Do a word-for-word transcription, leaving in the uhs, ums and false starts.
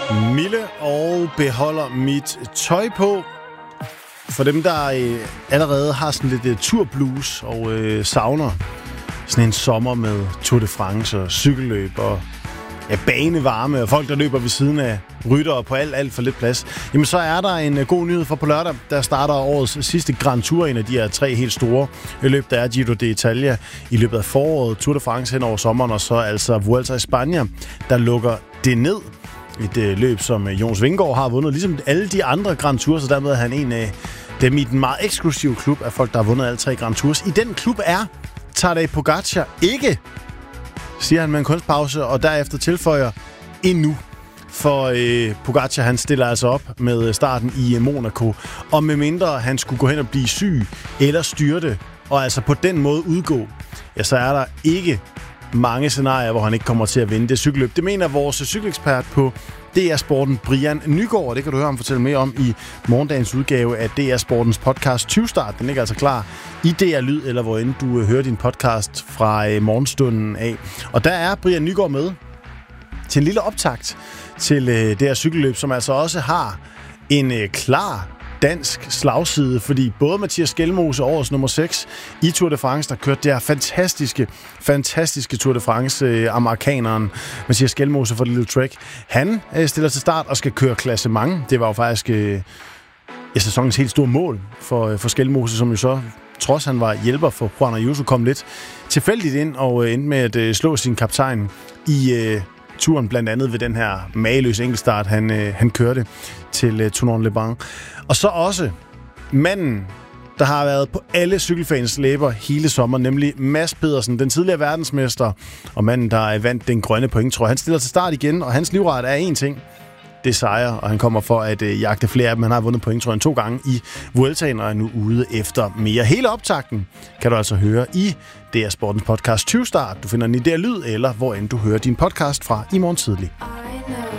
Mille og beholder mit tøj på. For dem, der øh, allerede har sådan lidt øh, turblues og øh, savner sådan en sommer med Tour de France og cykelløb og ja, banevarme og folk, der løber ved siden af ryttere på alt, alt for lidt plads, jamen så er der en øh, god nyhed for på lørdag. Der starter årets sidste Grand Tour, en af de her tre helt store løb, der er Giro d'Italia i løbet af foråret, Tour de France hen over sommeren, og så altså Vuelta a España, der lukker det ned. Et øh, løb, som øh, Jonas Vingegaard har vundet, ligesom alle de andre Grand Tours, så dermed er han en af dem i den meget eksklusive klub af folk, der har vundet alle tre Grand Tours. I den klub er Tadej Pogačar ikke, siger han med en kunstpause, og derefter tilføjer endnu. For øh, Pogačar, han stiller altså op med starten i Monaco, og med mindre han skulle gå hen og blive syg eller styrte, og altså på den måde udgå, ja, så er der ikke mange scenarier, hvor han ikke kommer til at vinde det cykelløb. Det mener vores cykelekspert på D R Sporten, Brian Nygaard, og det kan du høre ham fortælle mere om i morgendagens udgave af D R Sportens podcast tyve start. Den ligger altså klar i D R Lyd, eller hvor end du hører din podcast fra morgenstunden af. Og der er Brian Nygaard med til en lille optakt til det her cykelløb, som altså også har en klar dansk slagside, fordi både Mathias Skjelmose, årets nummer seks i Tour de France, der kørte det her fantastiske, fantastiske Tour de France, øh, amerikaneren Mathias Skjelmose for Little Trek, han øh, stiller til start og skal køre klassement. Det var jo faktisk øh, ja, sæsonens helt store mål for, øh, for Skjelmose, som jo så, trods han var hjælper for Juan Ayuso, kom lidt tilfældigt ind og øh, endte med at øh, slå sin kaptajn i øh, turen, blandt andet ved den her mageløse enkeltstart, han, øh, han kørte til øh, Tournon-les-Bains. Og så også manden, der har været på alle cykelfans læber hele sommer, nemlig Mads Pedersen, den tidligere verdensmester, og manden, der vandt den grønne pointtrøje. Han stiller til start igen, og hans livret er én ting. Det er sejre, og han kommer for at øh, jagte flere af dem. Han har vundet pointtrøjen to gange i Vueltaen, og er nu ude efter mere. Hele optakten kan du altså høre i D R Sportens podcast tyve start. Du finder den i D R Lyd, eller hvor end du hører din podcast fra i morgen tidlig.